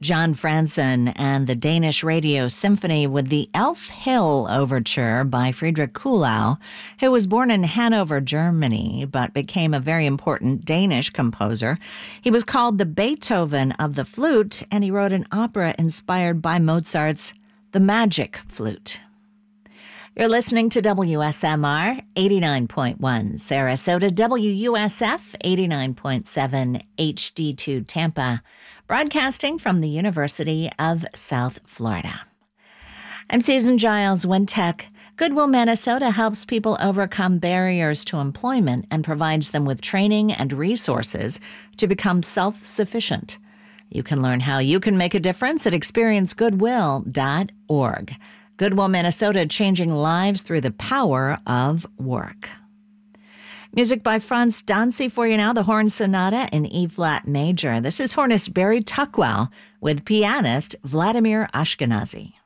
John Franzen and the Danish Radio Symphony with the Elf Hill Overture by Friedrich Kuhlau, who was born in Hanover, Germany, but became a very important Danish composer. He was called the Beethoven of the flute, and he wrote an opera inspired by Mozart's The Magic Flute. You're listening to WSMR 89.1 Sarasota, WUSF 89.7 HD2 Tampa, broadcasting from the University of South Florida. I'm Susan Giles, Wintech. Goodwill Manitoba helps people overcome barriers to employment and provides them with training and resources to become self-sufficient. You can learn how you can make a difference at experiencegoodwill.org. Goodwill Manitoba, changing lives through the power of work. Music by Franz Dancy for you now, the Horn Sonata in E-flat major. This is hornist Barry Tuckwell with pianist Vladimir Ashkenazy.